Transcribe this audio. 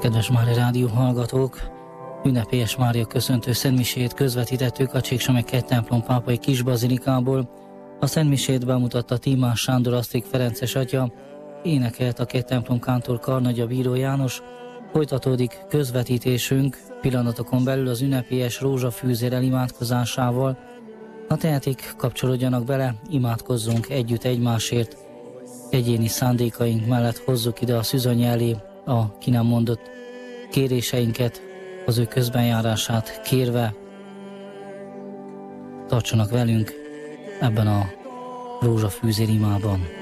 Kedves Mária Rádió hallgatók, ünnepélyes Mária köszöntő szentmisét közvetítettük a Csíksomek templom pápai kisbazilikából. A szentmisét bemutatta Tímás Sándor Asztrik Ferences atya, énekelt a templom kántor karnagya Bíró János. Folytatódik közvetítésünk pillanatokon belül az ünnepélyes rózsafűzérrel imádkozásával. Ha tehetik, kapcsolódjanak bele, imádkozzunk együtt egymásért. Egyéni szándékaink mellett hozzuk ide a szűzany elé a ki nem mondott kéréseinket, az ő közbenjárását kérve. Tartsanak velünk ebben a rózsafűzér imában.